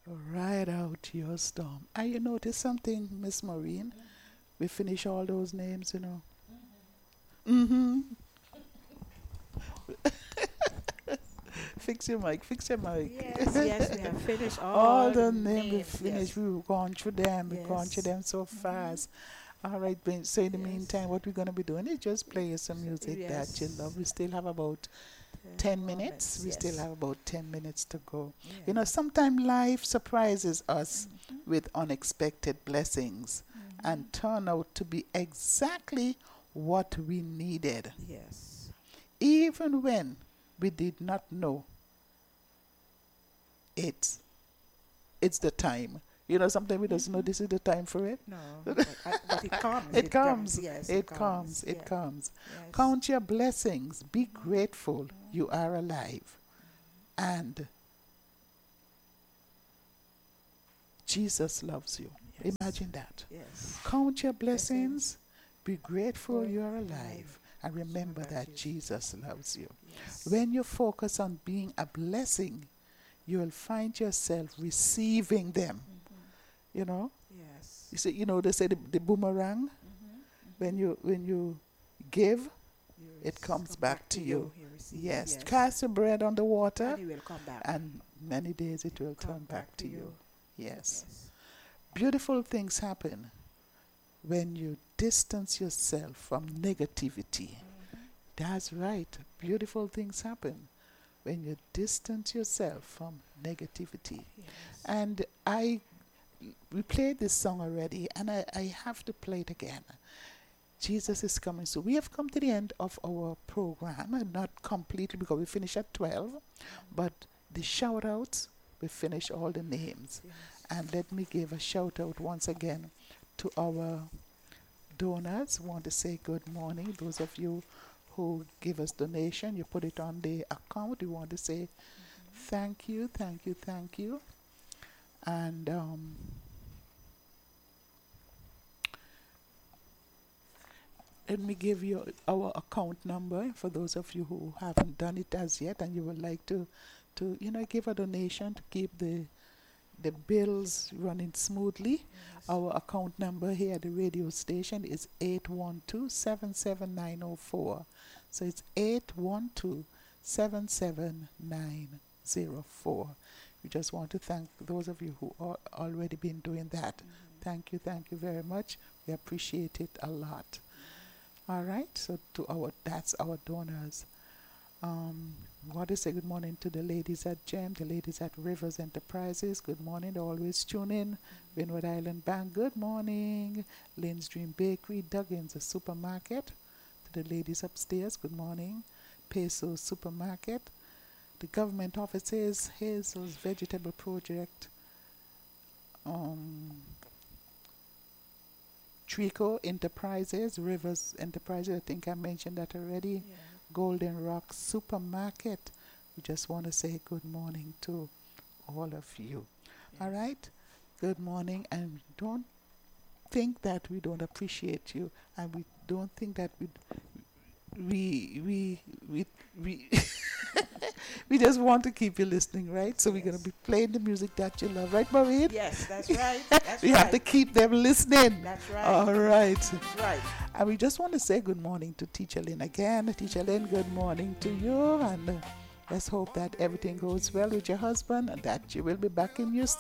Ride out your storm. And you notice something, Miss Maureen? We finish all those names, you know. Mm-hmm. Fix your mic, fix your mic. Yes, yes, we have finished All all the the names we names. finished, Yes, we've gone through them, we've gone through yes, them so mm-hmm. fast. All right, so in the Yes, meantime, what we're going to be doing is just play you some music that you love. yes. We still have about 10 10 more minutes. minutes. We still Yes, have about 10 minutes to go. You know, yeah. sometimes life surprises us Mm-hmm. with unexpected blessings Mm-hmm. and turn out to be exactly what we needed, Yes, even when we did not know it's it's the time. You know, sometimes we doesn't know mm-hmm. this is the time for it. No, but it comes. It It comes. comes, Yes, it it comes, comes. it Yeah. comes. Yes. Count your blessings. Be grateful you Mm-hmm. are alive. And Jesus loves you. Yes. Imagine that. Yes. Count your Blessings blessings. Be grateful for you are life. alive. And remember Remember that Jesus. Jesus loves you. Yes. When you focus on being a blessing, you'll find yourself receiving them. Mm-hmm. You know? Yes. You see, you know, they say the boomerang, Mm-hmm. Mm-hmm. when you give, it comes Come back back to to you. you. He receives. Yes, Yes. cast your bread on the And water, he will come back. and many days it will Come turn back back to to you. you. Yes. Yes. Beautiful things happen when you distance yourself from negativity. Mm-hmm. That's right. Beautiful things happen when you distance yourself from negativity. Yes. And we played this song already, and I have to play it again. Jesus is coming. So we have come to the end of our program, and not completely because we finish at 12, but the shout outs, we finish all the names. Yes. And let me give a shout out once again to our donors. Want to say good morning. Those of you who give us donation, you put it on the account. We want to say Mm-hmm. thank you, thank you, thank you. And let me give you our account number for those of you who haven't done it as yet and you would like to give a donation to keep the bills running smoothly. Yes. Our account number here at the radio station is 812-77904. So it's 812-77904. We just want to thank those of you who are already been doing that. Mm-hmm. Thank you very much. We appreciate it a lot. All right, so that's our donors. Want to say good morning to the ladies at GEM, the ladies at Rivers Enterprises. Good morning. They always tune in. Windward Island Bank. Good morning. Lynn's Dream Bakery, Duggan's, the supermarket. To the ladies upstairs. Good morning. Peso Supermarket. The government offices. Hazel's Vegetable Project. Um, Trico Enterprises, Rivers Enterprises. I think I mentioned that already. Yeah. Golden Rock Supermarket. We just want to say good morning to all of you. Yes. All right? Good morning. And don't think that we don't appreciate you, and we don't think that we we just want to keep you listening, right? So we're going to Yes. be playing the music that you love, right, Maureen? Yes, that's right. That's We right. have to keep them listening. That's right. All right. That's right. And we just want to say good morning to Teacher Lynn again. Teacher Lynn, good morning to you. And let's hope that everything goes well with your husband and that you will be back in your